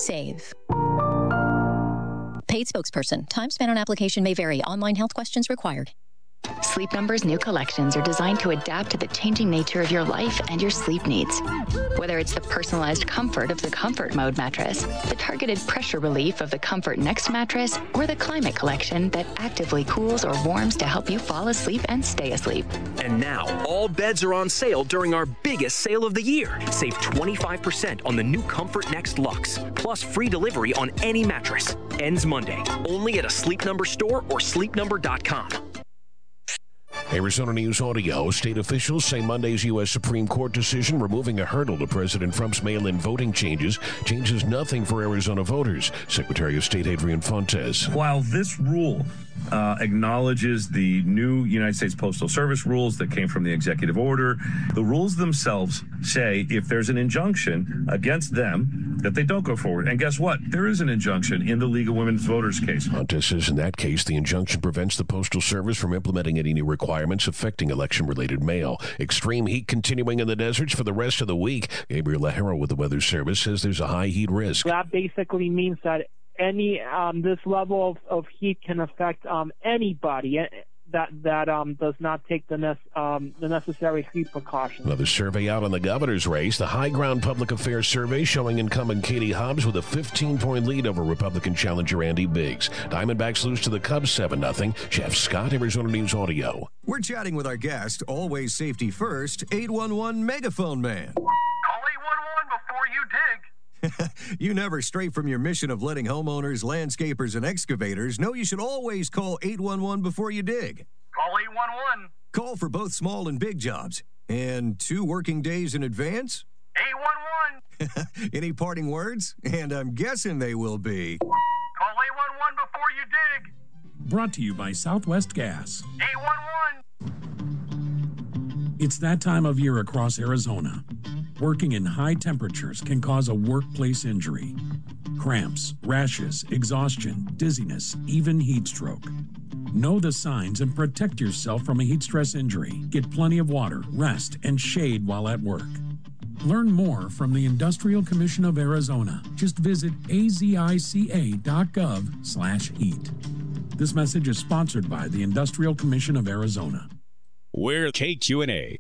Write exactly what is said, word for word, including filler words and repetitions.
save. Paid spokesperson. Time spent on application may vary. Online health questions required. Sleep Number's new collections are designed to adapt to the changing nature of your life and your sleep needs. Whether it's the personalized comfort of the Comfort Mode mattress, the targeted pressure relief of the Comfort Next mattress, or the Climate Collection that actively cools or warms to help you fall asleep and stay asleep. And now, all beds are on sale during our biggest sale of the year. Save twenty-five percent on the new Comfort Next Luxe, plus free delivery on any mattress. Ends Monday, only at a Sleep Number store or sleep number dot com. Arizona News Audio. State officials say Monday's U S Supreme Court decision removing a hurdle to President Trump's mail-in voting changes changes nothing for Arizona voters. Secretary of State Adrian Fontes. While this rule uh, acknowledges the new United States Postal Service rules that came from the executive order, the rules themselves say if there's an injunction against them, that they don't go forward. And guess what? There is an injunction in the League of Women's Voters case. Fontes says in that case, the injunction prevents the Postal Service from implementing any new requirements affecting election-related mail. Extreme heat continuing in the deserts for the rest of the week. Gabriel Lahara with the Weather Service says there's a high heat risk. That basically means that any um, this level of, of heat can affect um, anybody that that um, does not take the, ne- um, the necessary heat precautions. Another survey out on the governor's race. The High Ground Public Affairs Survey showing incumbent Katie Hobbs with a fifteen-point lead over Republican challenger Andy Biggs. Diamondbacks lose to the Cubs seven nothing. Jeff Scott, Arizona News Audio. We're chatting with our guest, always safety first, eight one one Megaphone Man. Call eight one one before you dig. You never stray from your mission of letting homeowners, landscapers, and excavators know you should always call eight one one before you dig. Call eight one one. Call for both small and big jobs. And two working days in advance? eight one one. Any parting words? And I'm guessing they will be... Call eight one one before you dig. Brought to you by Southwest Gas. eight one one. It's that time of year across Arizona. Working in high temperatures can cause a workplace injury. Cramps, rashes, exhaustion, dizziness, even heat stroke. Know the signs and protect yourself from a heat stress injury. Get plenty of water, rest, and shade while at work. Learn more from the Industrial Commission of Arizona. Just visit azica.gov slash heat. This message is sponsored by the Industrial Commission of Arizona. We're K Q and A.